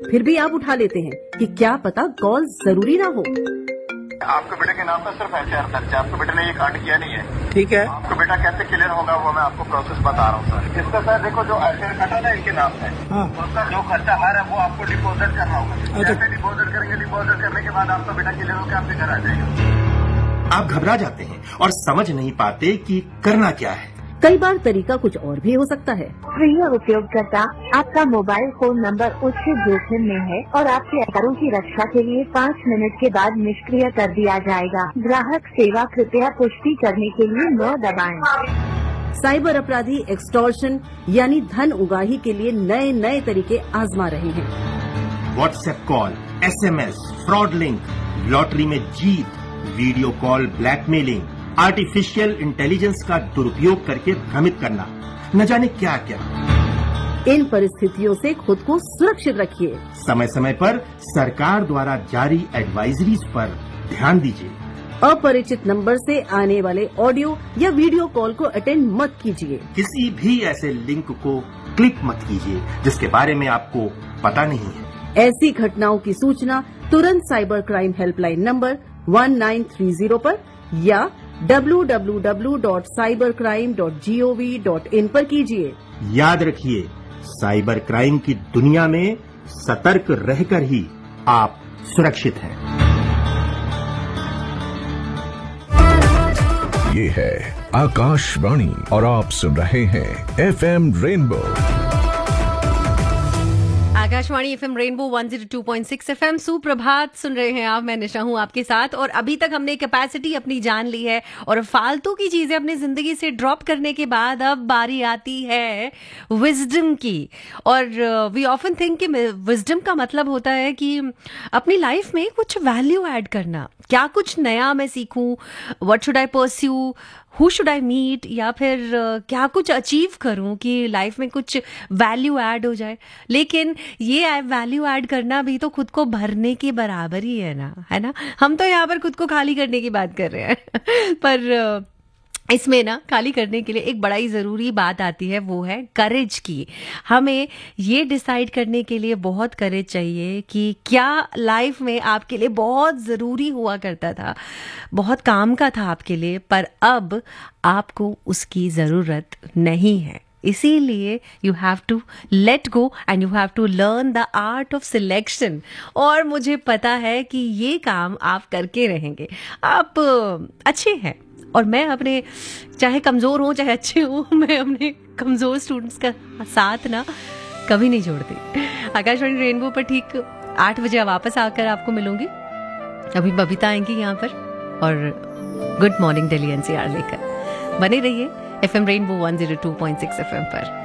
फिर भी आप उठा लेते हैं कि क्या पता कॉल जरूरी ना हो। आपके बेटे के नाम पर सिर्फ एफआईआर दर्ज है, आपके बेटे ने ये कांड किया नहीं है। ठीक है, आपका बेटा कैसे क्लियर होगा वो मैं आपको प्रोसेस बता रहा हूँ सर। इसका सर देखो जो एफआईआर कटा ना इनके नाम से, उसका जो खर्चा आ रहा है वो आपको डिपोजिट करना होगा। जैसे डिपोजिट करेंगे, डिपोजिट करने के बाद आपका बेटा क्लियर होकर आपके घर आ जाएगा। आप घबरा जाते हैं और समझ नहीं पाते कि करना क्या है। कई बार तरीका कुछ और भी हो सकता है। प्रिय उपयोगकर्ता, आपका मोबाइल फोन नंबर उच्च जोखिम में है और आपके आधारों की रक्षा के लिए 5 मिनट के बाद निष्क्रिय कर दिया जाएगा। ग्राहक सेवा, कृपया पुष्टि करने के लिए 9 दबाएं। साइबर अपराधी एक्सटॉर्शन यानी धन उगाही के लिए नए नए तरीके आजमा रहे हैं। WhatsApp call, SMS, fraud link, lottery में जीत, video call blackmailing, artificial intelligence का दुरुपयोग करके भ्रमित करना, न जाने क्या क्या। इन परिस्थितियों से खुद को सुरक्षित रखिए। समय समय पर सरकार द्वारा जारी एडवाइजरीज पर ध्यान दीजिए। अपरिचित नंबर से आने वाले ऑडियो या वीडियो कॉल को अटेंड मत कीजिए। किसी भी ऐसे लिंक को क्लिक मत कीजिए जिसके बारे में आपको पता नहीं है। ऐसी घटनाओं की सूचना तुरंत साइबर क्राइम हेल्पलाइन नंबर 1930 पर या www.cybercrime.gov.in पर कीजिए। याद रखिए, साइबर क्राइम की दुनिया में सतर्क रहकर ही आप सुरक्षित हैं। ये है आकाशवाणी और आप सुन रहे हैं FM rainbow. Akashvani FM rainbow 102.6 FM। सुप्रभात सुन रहे हैं आप, मैं निशा हूं आपके साथ। और अभी तक हमने कैपेसिटी अपनी जान ली है और फालतू की चीजें अपनी जिंदगी से ड्रॉप करने के बाद अब बारी आती है विजडम की। और वी ऑफन थिंक कि विजडम का मतलब होता है कि अपनी लाइफ में कुछ वैल्यू ऐड करना। क्या कुछ नया मैं सीखूं, what should I pursue, who should I meet, या फिर क्या कुछ अचीव करूं कि लाइफ में कुछ वैल्यू ऐड हो जाए। लेकिन ये वैल्यू ऐड करना भी तो खुद को भरने के बराबर ही है ना। हम तो यहाँ पर खुद को खाली करने की बात कर रहे हैं पर इसमें ना खाली करने के लिए एक बड़ा ही ज़रूरी बात आती है, वो है करेज की। हमें ये डिसाइड करने के लिए बहुत करेज चाहिए कि क्या लाइफ में आपके लिए बहुत ज़रूरी हुआ करता था, बहुत काम का था आपके लिए, पर अब आपको उसकी ज़रूरत नहीं है। इसीलिए you have to let go and you have to learn the art of selection. और मुझे पता है कि ये काम आप करके रहेंगे। आप अच्छे हैं और मैं अपने, चाहे कमज़ोर हो चाहे अच्छे हो, मैं अपने कमज़ोर स्टूडेंट्स का साथ ना कभी नहीं छोड़ती। आकाशवाणी रेनबो पर ठीक 8 बजे वापस आकर आपको मिलूंगी। अभी बबीता आएंगी यहाँ पर और गुड मॉर्निंग दिल्ली NCR लेकर। बने रहिए FM रेनबो 102.6 FM पर।